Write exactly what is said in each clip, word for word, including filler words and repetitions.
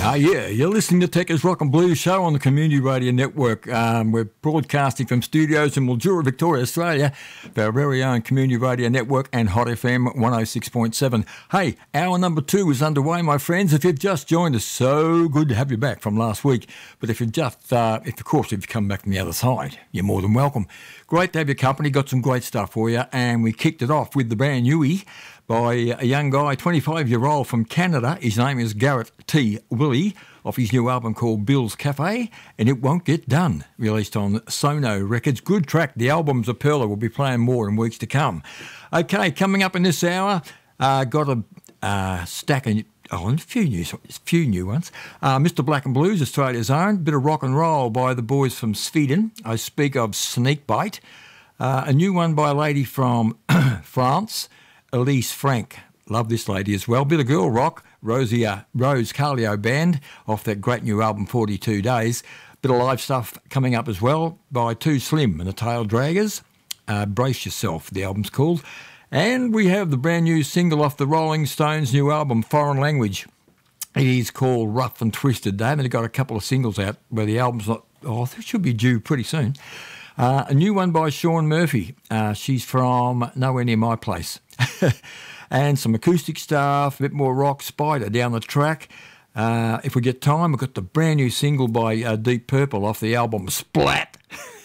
Ah, yeah, you're listening to Techers Rock and Blues Show on the Community Radio Network. Um, we're broadcasting from studios in Mildura, Victoria, Australia, for our very own Community Radio Network and Hot F M one oh six point seven. Hey, hour number two is underway, my friends. If you've just joined us, so good to have you back from last week. But if you've just, uh, if of course you've come back from the other side, you're more than welcome. Great to have your company, got some great stuff for you, and we kicked it off with the brand newie by a young guy, twenty-five-year-old from Canada. His name is Garrett T. Willie, off his new album called Bill's Cafe, and It Won't Get Done, released on Sono Records. Good track. The album's a pearler. We'll be playing more in weeks to come. Okay, coming up in this hour, uh, got a uh, stack of... Oh, and a few new, few new ones. Uh, Mister Black and Blues, Australia's own. Bit of rock and roll by the boys from Sweden. I speak of Snakebite. Uh, a new one by a lady from France, Elise Frank. Love this lady as well. Bit of girl rock, Rosie, uh, Rose Carlio Band, off that great new album, forty-two days. Bit of live stuff coming up as well by Too Slim and the Tail Draggers. Uh, Brace Yourself, the album's called. And we have the brand new single off the Rolling Stones' new album, Foreign Language. It is called Rough and Twisted. They haven't got a couple of singles out where the album's not... Oh, it should be due pretty soon. Uh, a new one by Sean Murphy. Uh, she's from nowhere near my place. And some acoustic stuff, a bit more rock, Spider down the track. Uh, if we get time, we've got the brand new single by uh, Deep Purple off the album Splat.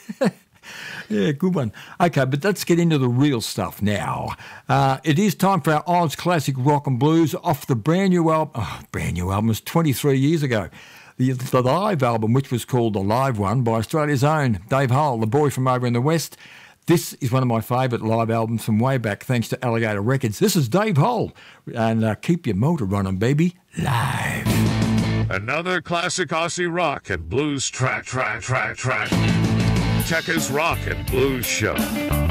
Yeah, good one. Okay, but let's get into the real stuff now. Uh, it is time for our Oz Classic Rock and Blues off the brand new album. Oh, brand new album was twenty-three years ago. The, the live album, which was called The Live One, by Australia's own Dave Hull, the boy from over in the West. This is one of my favourite live albums from way back, thanks to Alligator Records. This is Dave Hull, and uh, keep your motor running, baby, live. Another classic Aussie rock and blues track, track, track, track. Techers Rock and Blues Show.